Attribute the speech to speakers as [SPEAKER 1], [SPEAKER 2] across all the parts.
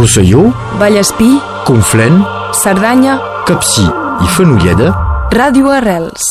[SPEAKER 1] Rosselló,
[SPEAKER 2] Vallespí,
[SPEAKER 1] Conflent,
[SPEAKER 2] Cerdanya,
[SPEAKER 1] Capcir i Fenolleda.
[SPEAKER 2] Ràdio Arrels.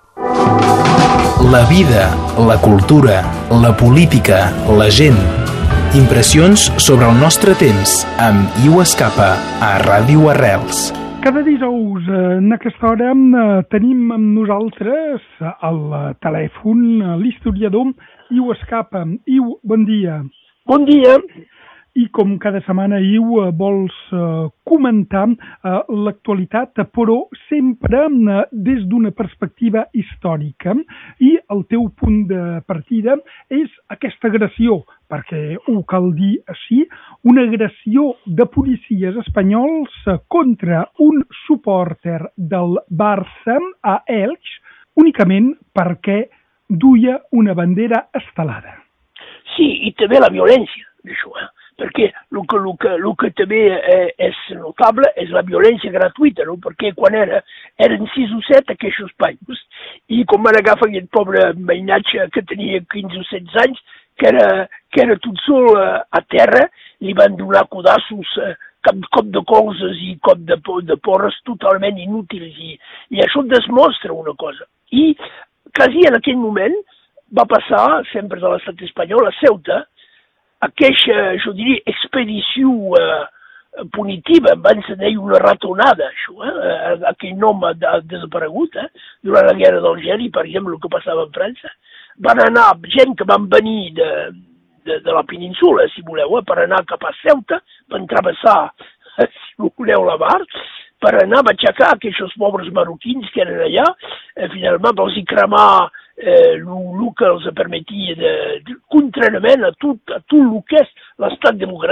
[SPEAKER 3] La vida, la cultura, la política, la gent. Impressions sobre el nostre temps amb Iu Escapa a Ràdio Arrels.
[SPEAKER 4] Cada dijous en aquesta hora tenim amb nosaltres al telèfon l'historiador Iu Escapa. Iu, bon dia.
[SPEAKER 5] Bon dia.
[SPEAKER 4] I com cada setmana, Iu, vols comentar l'actualitat, però sempre des d'una perspectiva històrica. I el teu punt de partida és aquesta agressió, perquè ho cal dir així, una agressió de policies espanyols contra un supòrter del Barça a Elx, únicament perquè duia una bandera estelada.
[SPEAKER 5] Sí, i també la violència d'això, perquè el que també és notable és la violència gratuïta, no? Perquè quan eren 6 o 7 aquests països, i quan van agafar aquest pobre mainatge que tenia 15 o 16 anys, que era tot sol a terra, li van donar codassos, cop de colzes i cop de porres totalment inútils, i això demostra una cosa. I quasi en aquell moment va passar, sempre de l'estat espanyol, a Ceuta, aquesta, jo diria, expedició punitiva, abans se deia una ratonada, això, aquell nom ha desaparegut, durant la guerra d'Algèria, per exemple, el que passava en França. Van anar gent que van venir de la península, si voleu, per anar cap a Ceuta, van travessar, si voleu, la mar, per anar a aixecar aquests pobres marroquins que eren allà, finalment els hi cremar el que els permetia contràriament a tot el que és l'estat democràtic